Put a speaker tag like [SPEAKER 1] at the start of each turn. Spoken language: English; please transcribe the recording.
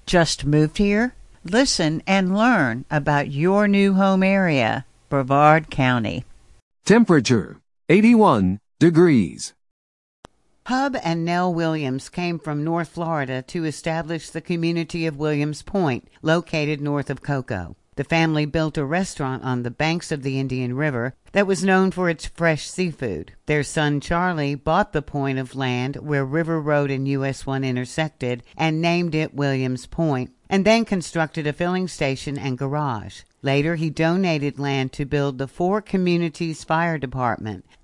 [SPEAKER 1] Just moved here? Listen and learn about your new home area, Brevard County.
[SPEAKER 2] Temperature, 81 degrees.
[SPEAKER 3] Hub and Nell Williams came from North Florida to establish the community of Williams Point, located north of Cocoa. The family built a restaurant on the banks of the Indian River that was known for its fresh seafood. Their son Charlie bought the point of land where River Road and US 1 intersected and named it Williams Point, and then constructed a filling station and garage. Later, he donated land to build the Four Communities Fire Department,